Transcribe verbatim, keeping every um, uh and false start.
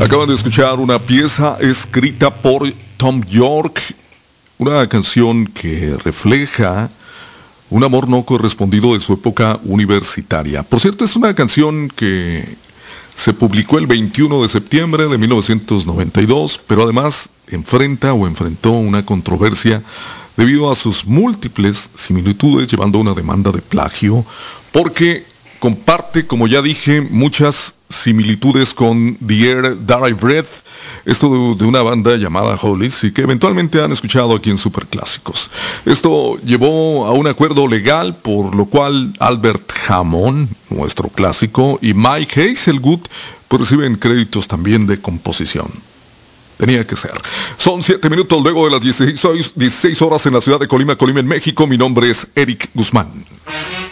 Acaban de escuchar una pieza escrita por Thom Yorke, una canción que refleja un amor no correspondido de su época universitaria. Por cierto, es una canción que se publicó el veintiuno de septiembre de mil novecientos noventa y dos, pero además enfrenta o enfrentó una controversia debido a sus múltiples similitudes, llevando a una demanda de plagio, porque comparte, como ya dije, muchas similitudes con The Air That I Breathe, esto de una banda llamada Hollies y que eventualmente han escuchado aquí en Superclásicos. Esto llevó a un acuerdo legal por lo cual Albert Hammond, nuestro clásico, y Mike Hazelwood pues reciben créditos también de composición. Tenía que ser. Son siete minutos luego de las dieciséis horas en la ciudad de Colima, Colima en México. Mi nombre es Eric Guzmán.